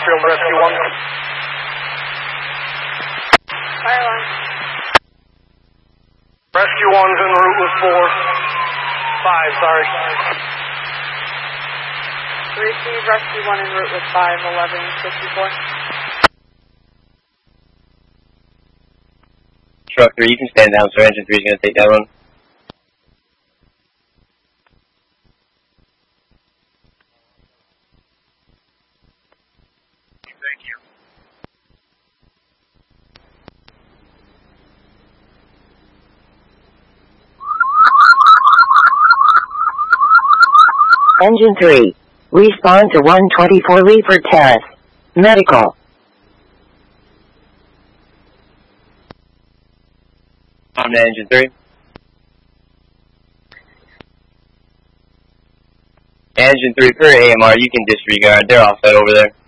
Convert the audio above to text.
Marshfield Rescue 1. Fire line. Rescue 1's en route with 5, sorry. Receive Rescue 1 en route with 51154. Truck 3, you can stand down, sir. Engine 3 is going to take that one. Thank you. Engine 3. Respond to 124 Leeford Terrace. Medical. I'm to Engine 3. Engine 3 per AMR, you can disregard. They're offset over there.